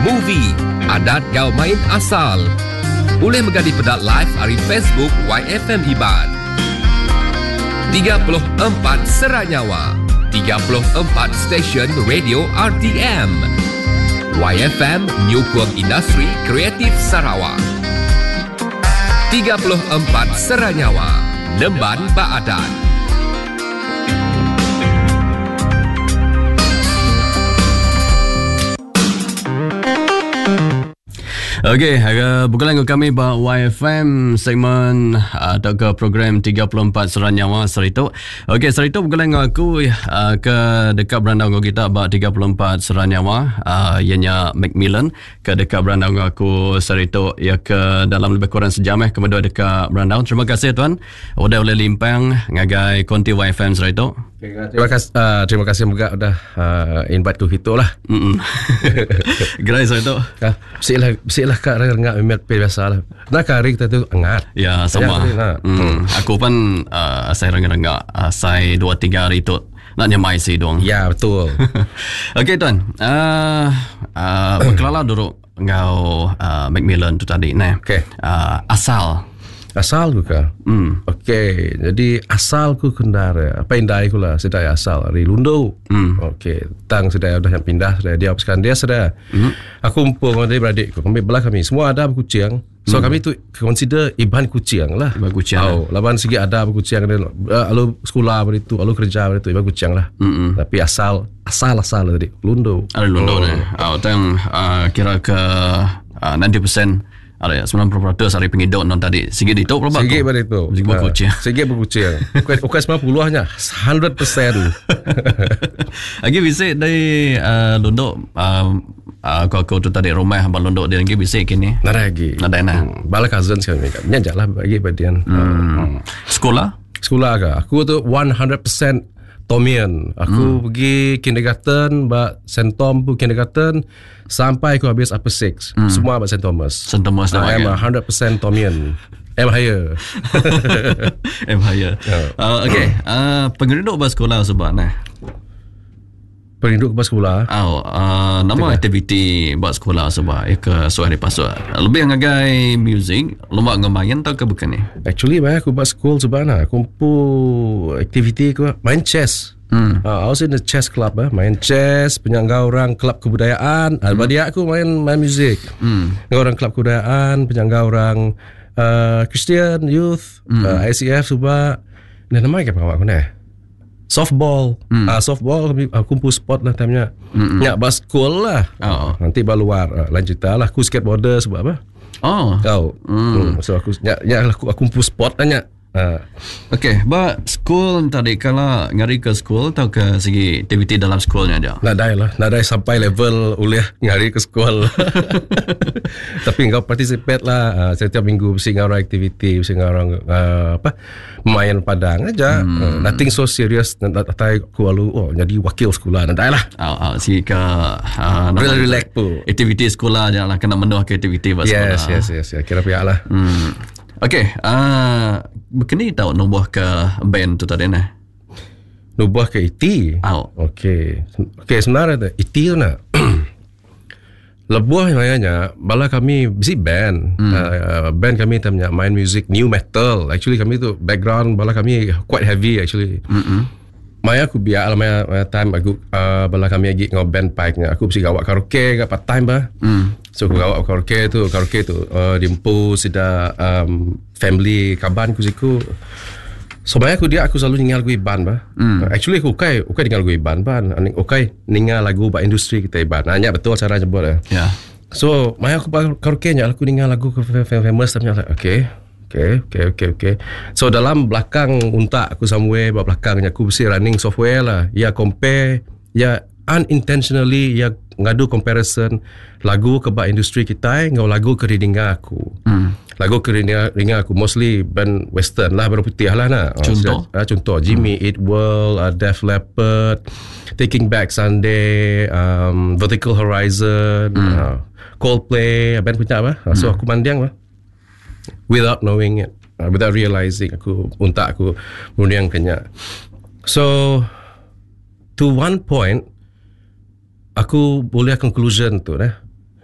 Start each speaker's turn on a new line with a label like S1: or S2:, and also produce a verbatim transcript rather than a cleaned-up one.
S1: movie, adat gau main asal. Boleh menggadi pedat live hari Facebook Y F M Iban. tiga puluh empat Seranyawa, tiga puluh empat stesen radio R T M. Y F M menyokong industri kreatif Sarawak. tiga puluh empat Seranyawa, Nemban Baadan.
S2: Okey, uh, berkenan dengan kami ba Y F M segmen uh, atau ke program tiga puluh empat Seranyawa Serito. Okey, Serito berkenan dengan aku uh, ke dekat berandau dengan kita ba tiga puluh empat Seranyawa, uh, ianya Macmillan ke dekat berandau dengan aku Serito ya ke dalam lebih kurang sejam eh kemudian dekat berandau. Terima kasih tuan. Udah boleh limpang ngagai konti Y F M Serito.
S3: Terima kasih, uh, terima kasih juga udah uh, invite tu gitu lah.
S2: Gerai Serito.
S3: Ah, silah silah kak rengat memang biasa lah. Nak kari kita tu angat.
S2: Ya sama.
S3: Ya,
S2: hmm. Hmm. Aku pun uh, saya rengat-rengat uh, saya dua tiga hari tu nak nyamai si doang.
S3: Ya betul.
S2: Okey tuan. Uh, uh, Berkelala duduk ngau uh, Macmillan tu tadi nah.
S3: Okey.
S2: Uh, asal
S3: Asal ku ka.
S2: Hmm.
S3: Okey, jadi asal ku kendara. Apa indai ku lah sedai asal dari Lundo.
S2: Hmm.
S3: Okey, tang sedai dah yang pindah sedai dia habiskan dia sedai. Hmm. Aku umpung dengan adik-beradik ku. Kami belah kami semua ada berkucing. So hmm. kami tu consider iban kucing lah.
S2: Iban kucing.
S3: Oh, laban segi ada berkucing dan uh, alu sekolah beritu, alu kerja beritu iban kucing lah. Hmm. Tapi asal asal asal tadi Lundo.
S2: Ada Lundo oh. ni. Oh, tang uh, kira ke uh, sembilan puluh peratus ada sembilan puluh peratus hari pengidot non tadi. Sikit itu berapa?
S3: Sikit pada itu.
S2: Sikit berkucing.
S3: Sikit berkucing. Bukan bukan sembilan puluh hanya seratus persen.
S2: Lagi visit dari uh, Londo uh, uh, kau tu tadi rumah abang Londo dia lagi visit kini.
S3: Nak lagi.
S2: Ada nah.
S3: Hmm. Bala cousin sekali. Nyajak lah bagi badian.
S2: Hmm. Sekolah?
S3: Sekolah ke? Aku tu one hundred percent Tomian. Aku hmm. pergi kindergarten, ba Saint Tom pun kindergarten sampai aku habis upper six. Hmm. Semua ba Saint Thomas.
S2: Saint Thomas dah.
S3: I am one hundred percent Tomian. M higher.
S2: M higher. Yeah. Uh, okay. Uh, pengerduk ba sekolah sebab nah.
S3: Pengerduk ba sekolah.
S2: Oh, uh, nama aktiviti ba sekolah sebab ya ke suari pasal. Lebih ngagai music, lomba ngemain tau ke bukan ni?
S3: Actually banyak aku ba sekolah sebab nah kumpul aktiviti aku main chess. Hmm. Uh, I was in the chess club eh. Main chess, penyangga orang klub kebudayaan. Hmm. Alba dia aku main main music. Hmm. Orang klub kebudayaan, penyangga orang uh, Christian youth, hmm. uh, I C F subah. Nah nama apa kawan aku ni? Softball. Hmm. Uh, softball kami uh, kumpul sport lah time-nya. Hmm. Ya bas school lah.
S2: Oh.
S3: Nanti ba luar uh, lain cerita lah. Aku skateboarder sebab apa?
S2: Oh.
S3: Kau. Hmm. Hmm. So aku ya, ya aku, aku kumpul sport tanya. Uh.
S2: Okay, ba school tadi kalau ngari ke school atau ke segi aktiviti dalam sekolahnya aja?
S3: Nak dai lah, nak dai sampai level uliah ngari ke sekolah. Tapi engkau participate lah uh, setiap minggu mesti ngau orang aktiviti, mesti ngau orang uh, apa main padang aja. Hmm. Uh, nothing so serious. Nak tai ku alu oh jadi wakil sekolah nak dai lah.
S2: Oh, oh si ke uh,
S3: really relax pu.
S2: Aktiviti sekolah aja lah kena menuh ke aktiviti bas sekolah.
S3: Yes, yes, yes, yes. Kira pihak lah.
S2: Hmm. Okay, uh, berkini tahu nubuh ke band tu tadi nah?
S3: Nubuh ke I T?
S2: Oh.
S3: Okay. Okay, sebenarnya tu I T tu nak. Lebuh maknanya, bala kami bisi band. Hmm. Uh, band kami tamnya main music new metal. Actually kami tu background bala kami quite heavy actually. Mm-hmm. Maya aku biar lah maya, maya time aku uh, bala kami lagi ngau band paik nya. Aku mesti gawak karaoke ke part time bah. Mm. So aku gawak karaoke tu, karaoke tu uh, dimpu sida um, family kaban ku siku. So maya aku dia aku selalu ningal lagu iban bah. Mm. Uh, actually aku ukai ukai ningal lagu iban bah. Ukai ningal lagu ba industri kita iban. Nanya betul cara nyebut eh.
S2: Ya. Yeah.
S3: So maya aku karaoke nya aku ningal lagu famous tamnya okay. Okay, okay, okay, okay. So dalam belakang untak aku somewhere, belakangnya aku mesti running software lah. Ya compare, ya unintentionally, ya ngadu comparison lagu ke bak industri kita, ngau lagu ke ringa aku. Hmm. Lagu ke ringa, ringa aku mostly band western lah, baru putih lah nak.
S2: Contoh?
S3: Oh, contoh, Jimmy hmm. Eat World, uh, Def Leppard, Taking Back Sunday, um, Vertical Horizon, hmm. uh, Coldplay, band punya apa? Hmm. So aku mandiang lah. Without knowing it, uh, without realizing aku untak aku mendiang kenya. So to one point aku boleh conclusion tu eh